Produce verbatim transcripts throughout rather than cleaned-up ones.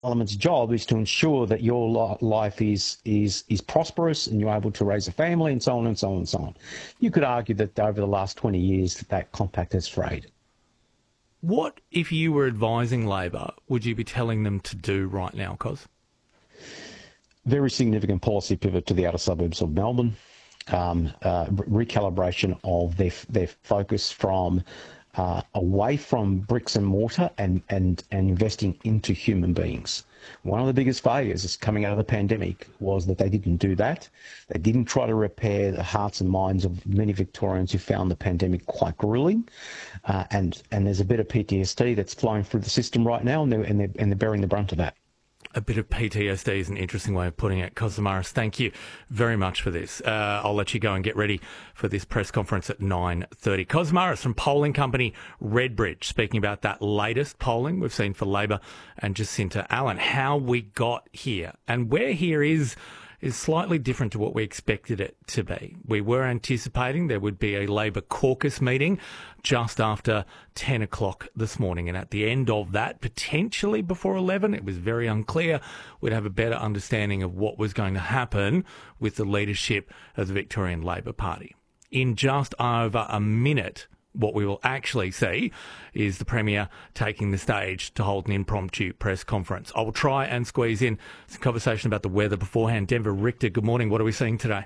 Parliament's job is to ensure that your li- life is is is prosperous and you're able to raise a family and so on and so on and so on. You could argue that over the last twenty years that, that compact has frayed. What, if you were advising Labor, would you be telling them to do right now, Cos? Very significant policy pivot to the outer suburbs of Melbourne, um, uh, recalibration of their their focus from uh, away from bricks and mortar and, and, and investing into human beings. One of the biggest failures coming out of the pandemic was that they didn't do that. They didn't try to repair the hearts and minds of many Victorians who found the pandemic quite grueling. Uh, and, and there's a bit of P T S D that's flowing through the system right now, and they're, and they're, and they're bearing the brunt of that. A bit of P T S D is an interesting way of putting it. Cos Samaras, thank you very much for this. Uh, I'll let you go and get ready for this press conference at nine thirty. Cos Samaras from polling company Redbridge, speaking about that latest polling we've seen for Labor and Jacinta Allan, how we got here. And where here is is slightly different to what we expected it to be. We were anticipating there would be a Labor caucus meeting just after ten o'clock this morning. And at the end of that, potentially before eleven, it was very unclear. We'd have a better understanding of what was going to happen with the leadership of the Victorian Labor Party. In just over a minute, what we will actually see is the Premier taking the stage to hold an impromptu press conference. I will try and squeeze in some conversation about the weather beforehand. Denver Richter, good morning. What are we seeing today?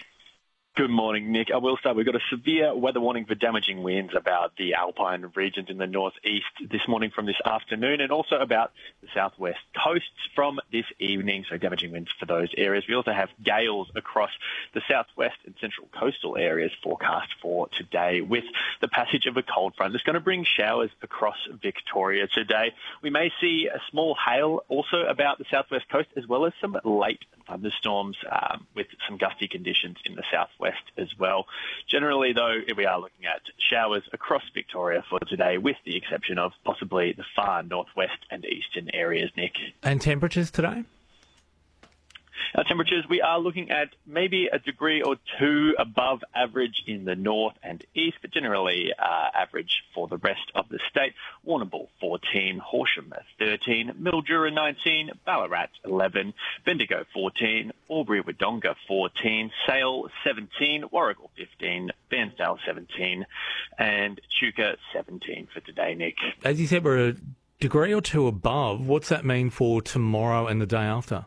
Good morning, Nick. I will start. We've got a severe weather warning for damaging winds about the alpine regions in the northeast this morning from this afternoon, and also about the southwest coasts from this evening, so damaging winds for those areas. We also have gales across the southwest and central coastal areas forecast for today, with the passage of a cold front. It's going to bring showers across Victoria today. We may see a small hail also about the southwest coast, as well as some late thunderstorms um, with some gusty conditions in the southwest as well. Generally, though, we are looking at showers across Victoria for today, with the exception of possibly the far northwest and eastern areas, Nick. And temperatures today? Our temperatures, we are looking at maybe a degree or two above average in the north and east, but generally uh, average for the rest of the state. Warrnambool fourteen, Horsham thirteen, Mildura nineteen, Ballarat eleven, Bendigo fourteen, Albury-Wodonga fourteen, Sale seventeen, Warragul fifteen, Bairnsdale seventeen, and Chuka seventeen for today, Nick. As you said, we're a degree or two above. What's that mean for tomorrow and the day after?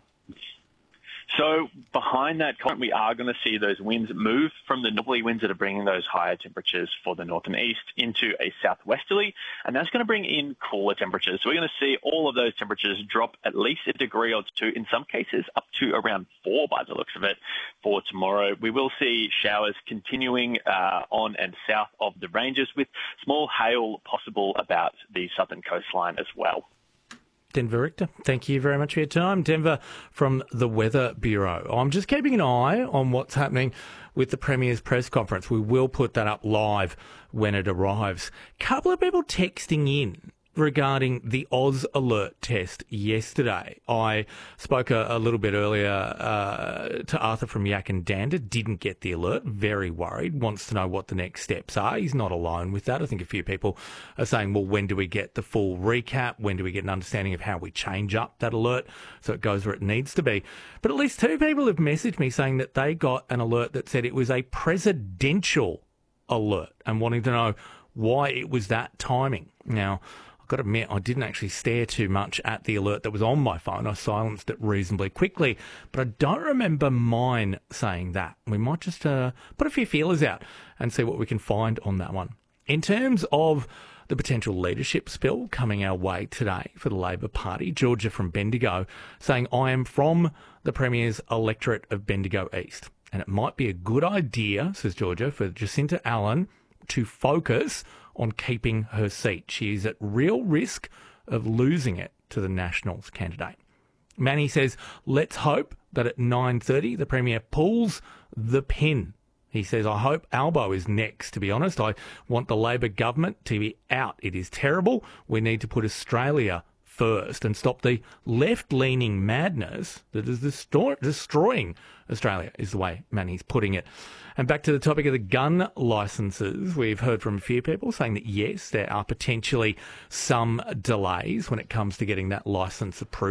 So behind that comment, we are going to see those winds move from the northerly winds that are bringing those higher temperatures for the north and east into a southwesterly, and that's going to bring in cooler temperatures. So we're going to see all of those temperatures drop at least a degree or two, in some cases up to around four by the looks of it for tomorrow. We will see showers continuing uh, on and south of the ranges, with small hail possible about the southern coastline as well. Denver Richter, thank you very much for your time. Denver from the Weather Bureau. I'm just keeping an eye on what's happening with the Premier's press conference. We will put that up live when it arrives. Couple of people texting in regarding the Oz Alert test yesterday. I spoke a, a little bit earlier uh, to Arthur from Yak and Dander, didn't get the alert, very worried, wants to know what the next steps are. He's not alone with that. I think a few people are saying, well, when do we get the full recap? When do we get an understanding of how we change up that alert so it goes where it needs to be? But at least two people have messaged me saying that they got an alert that said it was a presidential alert and wanting to know why it was that timing. Now, I've got to admit, I didn't actually stare too much at the alert that was on my phone. I silenced it reasonably quickly, but I don't remember mine saying that. We might just uh, put a few feelers out and see what we can find on that one. In terms of the potential leadership spill coming our way today for the Labor Party, Georgia from Bendigo saying, I am from the Premier's electorate of Bendigo East, and it might be a good idea, says Georgia, for Jacinta Allan to focus on keeping her seat. She is at real risk of losing it to the Nationals candidate. Manny says, let's hope that at nine thirty the Premier pulls the pin. He says, I hope Albo is next, to be honest. I want the Labor government to be out. It is terrible. We need to put Australia first and stop the left-leaning madness that is destroy- destroying Australia, is the way Manny's putting it. And back to the topic of the gun licences, we've heard from a few people saying that, yes, there are potentially some delays when it comes to getting that licence approved.